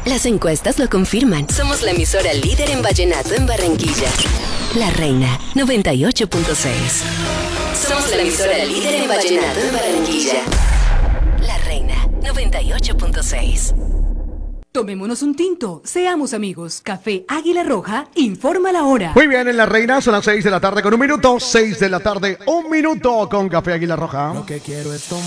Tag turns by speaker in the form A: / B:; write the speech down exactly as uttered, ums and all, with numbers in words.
A: Las encuestas lo confirman. Somos la emisora líder en vallenato en Barranquilla. La Reina, noventa y ocho punto seis. Somos la emisora líder en vallenato en Barranquilla. La Reina, noventa y ocho punto seis.
B: Tomémonos un tinto, seamos amigos. Café Águila Roja informa la hora.
C: Muy bien, en La Reina son las seis de la tarde con un minuto. seis de la tarde, un minuto con Café Águila Roja.
D: Lo que quiero es tomar